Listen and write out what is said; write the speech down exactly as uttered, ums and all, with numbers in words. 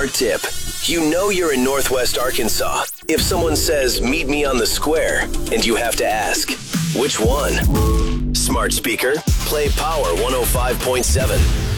Smart tip. You know you're in Northwest Arkansas if someone says, meet me on the square, and you have to ask, which one? Smart speaker, play Power one oh five point seven.